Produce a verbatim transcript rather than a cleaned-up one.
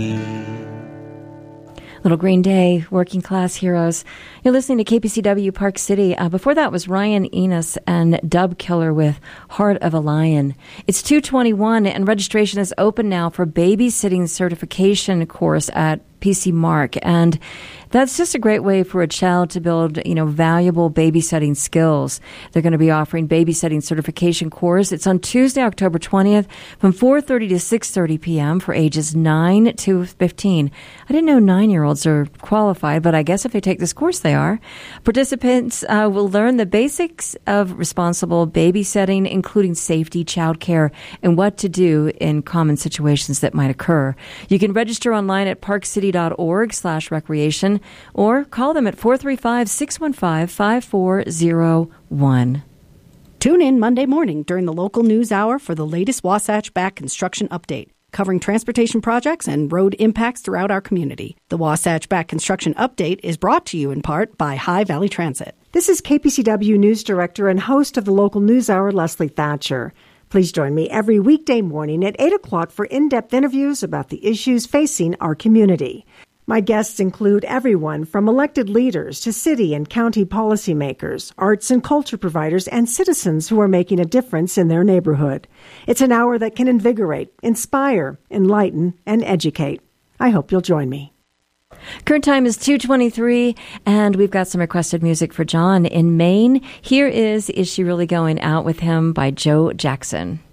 Little Green Day, Working Class Heroes. You're listening to K P C W Park City. Uh, before that was Ryan Enos and Dub Killer with Heart of a Lion. It's two twenty-one and registration is open now for babysitting certification course at P C Mark. And that's just a great way for a child to build, you know, valuable babysitting skills. They're going to be offering babysitting certification course. It's on Tuesday, October twentieth from four thirty to six thirty p.m. for ages nine to fifteen. I didn't know nine-year-olds are qualified, but I guess if they take this course, they are. Participants uh, will learn the basics of responsible babysitting, including safety, childcare, and what to do in common situations that might occur. You can register online at parkcity.org slash recreation or call them at four three five, six one five, five four zero one. Tune in Monday morning during the local news hour for the latest Wasatch Back construction update, covering transportation projects and road impacts throughout our community. The Wasatch Back Construction Update is brought to you in part by High Valley Transit. This is K P C W News Director and host of the local news hour, Leslie Thatcher. Please join me every weekday morning at eight o'clock for in-depth interviews about the issues facing our community. My guests include everyone from elected leaders to city and county policymakers, arts and culture providers, and citizens who are making a difference in their neighborhood. It's an hour that can invigorate, inspire, enlighten, and educate. I hope you'll join me. Current time is two twenty-three, and we've got some requested music for John in Maine. Here is Is She Really Going Out With Him by Joe Jackson.